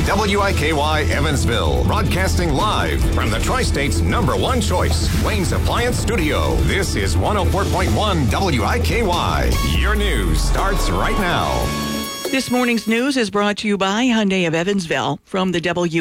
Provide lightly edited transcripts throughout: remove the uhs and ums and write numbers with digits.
WIKY Evansville, broadcasting live from the Tri-State's #1 choice, Wayne's Appliance Studio. This is 104.1 WIKY. Your news starts right now. This morning's news is brought to you by Hyundai of Evansville. From the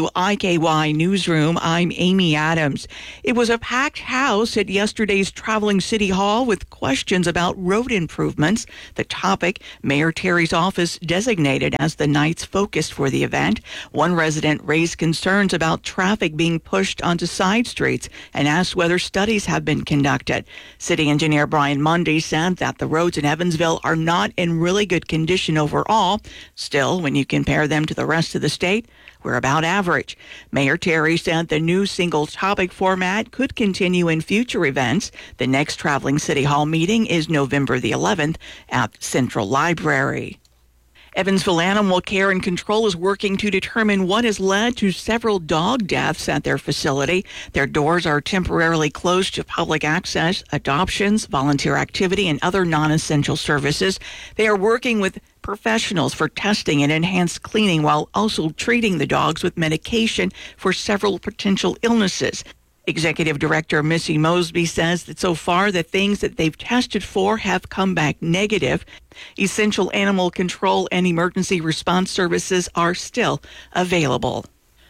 WIKY newsroom, I'm Amy Adams. It was a packed house at yesterday's Traveling City Hall with questions about road improvements. The topic, Mayor Terry's office designated as the night's focus for the event. One resident raised concerns about traffic being pushed onto side streets and asked whether studies have been conducted. City Engineer Brian Mundy said that the roads in Evansville are not in really good condition overall. Still, when you compare them to the rest of the state, we're about average. Mayor Terry said the new single topic format could continue in future events. The next Traveling City Hall meeting is November the 11th at Central Library. Evansville Animal Care and Control is working to determine what has led to several dog deaths at their facility. Their doors are temporarily closed to public access, adoptions, volunteer activity, and other non-essential services. They are working with professionals for testing and enhanced cleaning while also treating the dogs with medication for several potential illnesses. Executive Director Missy Mosby says that so far the things that they've tested for have come back negative. Essential animal control and emergency response services are still available.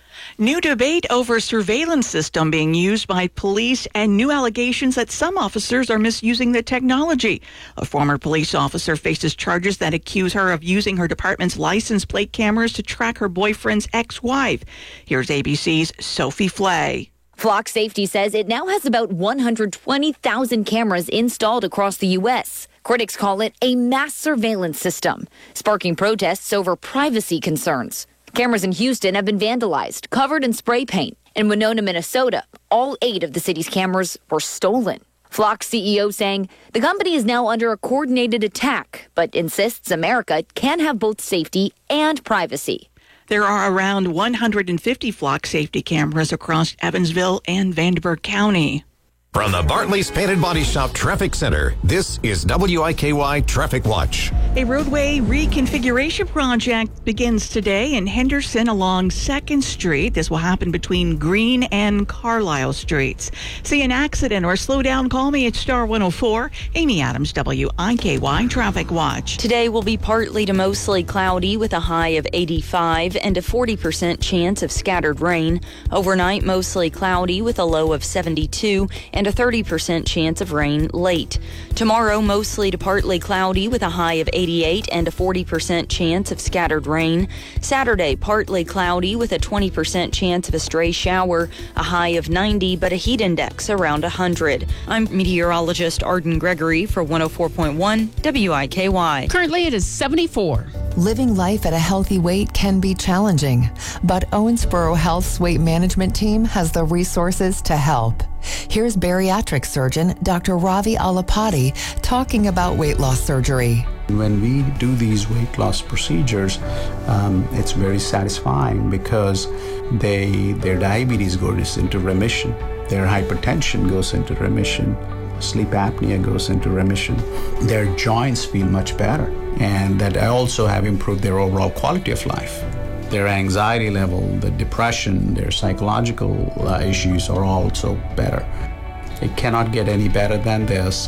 New debate over surveillance system being used by police and new allegations that some officers are misusing the technology. A former police officer faces charges that accuse her of using her department's license plate cameras to track her boyfriend's ex-wife. Here's ABC's Sophie Flay. Flock Safety says it now has about 120,000 cameras installed across the U.S. Critics call it a mass surveillance system, sparking protests over privacy concerns. Cameras in Houston have been vandalized, covered in spray paint. In Winona, Minnesota, all 8 of the city's cameras were stolen. Flock's CEO saying the company is now under a coordinated attack, but insists America can have both safety and privacy. There are around 150 Flock safety cameras across Evansville and Vanderburgh County. From the Bartley's Painted Body Shop Traffic Center, this is WIKY Traffic Watch. A roadway reconfiguration project begins today in Henderson along 2nd Street. This will happen between Green and Carlisle Streets. See an accident or slow down, call me at Star 104. Amy Adams, WIKY Traffic Watch. Today will be partly to mostly cloudy with a high of 85 and a 40% chance of scattered rain. Overnight, mostly cloudy with a low of 72 and a 30% chance of rain late. Tomorrow, mostly to partly cloudy with a high of 88 and a 40% chance of scattered rain. Saturday, partly cloudy with a 20% chance of a stray shower, a high of 90, but a heat index around 100. I'm meteorologist Arden Gregory for 104.1 WIKY. Currently, it is 74. Living life at a healthy weight can be challenging, but Owensboro Health's weight management team has the resources to help. Here's bariatric surgeon Dr. Ravi Alapati talking about weight loss surgery. When we do these weight loss procedures, it's very satisfying because their diabetes goes into remission, their hypertension goes into remission, sleep apnea goes into remission, their joints feel much better, and that also have improved their overall quality of life. Their anxiety level, the depression, their psychological issues are also better. It cannot get any better than this,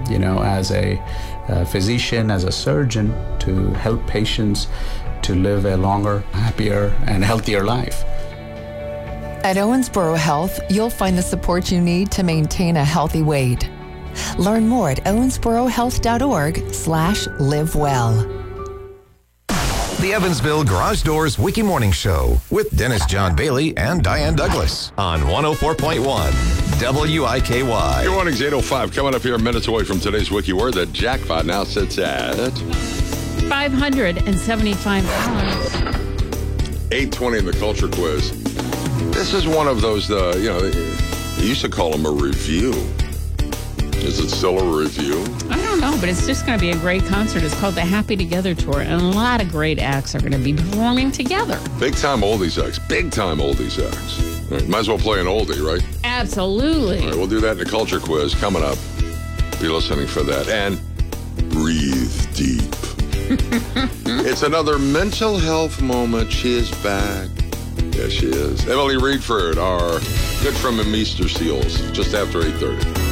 as a physician, as a surgeon, to help patients to live a longer, happier, and healthier life. At Owensboro Health, you'll find the support you need to maintain a healthy weight. Learn more at owensborohealth.org/livewell. The Evansville Garage Doors Wiki Morning Show with Dennis John Bailey and Diane Douglas on 104.1 WIKY. Good morning, 8:05. Coming up here minutes away from today's Wiki Word. The jackpot now sits at $575. 8:20 in the culture quiz. This is one of those, they used to call them a review. Is it still a review? I don't know, but it's just going to be a great concert. It's called the Happy Together Tour, and a lot of great acts are going to be performing together. Big-time oldies acts. Big-time oldies acts. All right, might as well play an oldie, right? Absolutely. All right, we'll do that in the culture quiz coming up. Be listening for that. And breathe deep. It's another mental health moment. She is back. Yes, she is. Emily Reedford, our good friend from Meester Seals, just after 8:30.